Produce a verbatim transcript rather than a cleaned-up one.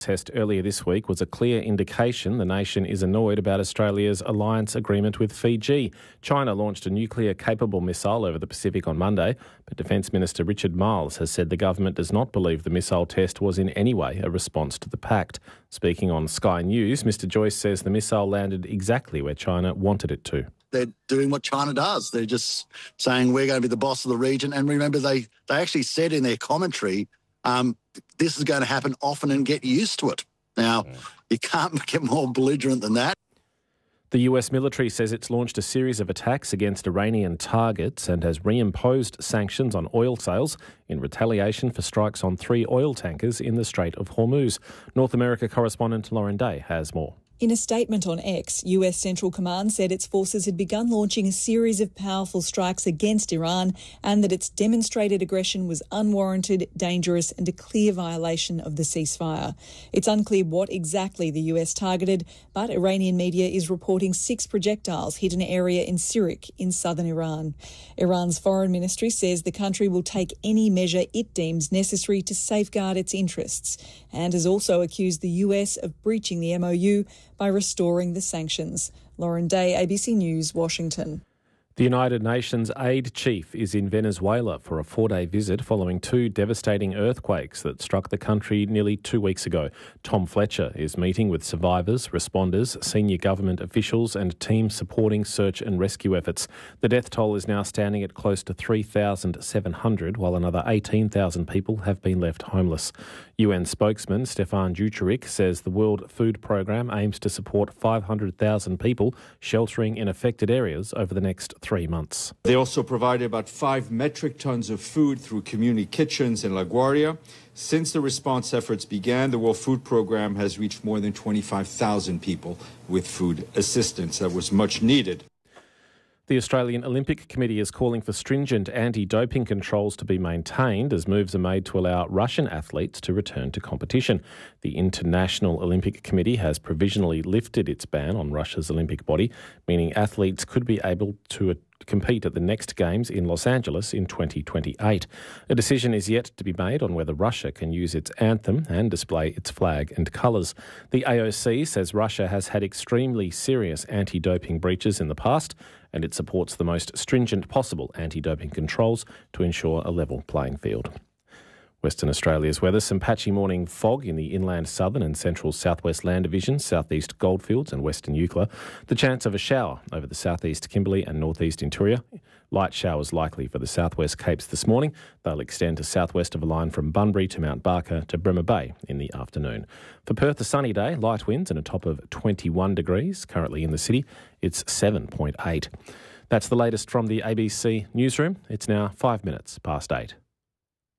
Test earlier this week was a clear indication the nation is annoyed about Australia's alliance agreement with Fiji. China launched a nuclear-capable missile over the Pacific on Monday, but Defence Minister Richard Marles has said the government does not believe the missile test was in any way a response to the pact. Speaking on Sky News, Mr Joyce says the missile landed exactly where China wanted it to. They're doing what China does. They're just saying we're going to be the boss of the region. And remember, they, they actually said in their commentary, um, this is going to happen often and get used to it. Now, yeah. You can't get more belligerent than that. The U S military says it's launched a series of attacks against Iranian targets and has reimposed sanctions on oil sales in retaliation for strikes on three oil tankers in the Strait of Hormuz. North America correspondent Lauren Day has more. In a statement on X, U S Central Command said its forces had begun launching a series of powerful strikes against Iran and that its demonstrated aggression was unwarranted, dangerous and a clear violation of the ceasefire. It's unclear what exactly the U S targeted, but Iranian media is reporting six projectiles hit an area in Sirik in southern Iran. Iran's foreign ministry says the country will take any measure it deems necessary to safeguard its interests and has also accused the U S of breaching the M O U by restoring the sanctions. Lauren Day, A B C News, Washington. The United Nations aid chief is in Venezuela for a four-day visit following two devastating earthquakes that struck the country nearly two weeks ago. Tom Fletcher is meeting with survivors, responders, senior government officials and teams supporting search and rescue efforts. The death toll is now standing at close to three thousand seven hundred, while another eighteen thousand people have been left homeless. U N spokesman Stefan Dujarric says the World Food Programme aims to support five hundred thousand people sheltering in affected areas over the next three months. They also provided about five metric tons of food through community kitchens in LaGuardia. Since the response efforts began, the World Food Programme has reached more than twenty-five thousand people with food assistance. That was much needed. The Australian Olympic Committee is calling for stringent anti-doping controls to be maintained as moves are made to allow Russian athletes to return to competition. The International Olympic Committee has provisionally lifted its ban on Russia's Olympic body, meaning athletes could be able to compete at the next Games in Los Angeles in twenty twenty-eight. A decision is yet to be made on whether Russia can use its anthem and display its flag and colours. The A O C says Russia has had extremely serious anti-doping breaches in the past, and it supports the most stringent possible anti-doping controls to ensure a level playing field. Western Australia's weather, some patchy morning fog in the inland southern and central southwest land divisions, southeast Goldfields and western Eucla. The chance of a shower over the southeast Kimberley and northeast interior. Light showers likely for the southwest Capes this morning. They'll extend to southwest of a line from Bunbury to Mount Barker to Bremer Bay in the afternoon. For Perth, a sunny day, light winds and a top of twenty-one degrees. Currently in the city, it's seven point eight. That's the latest from the A B C newsroom. It's now five minutes past eight.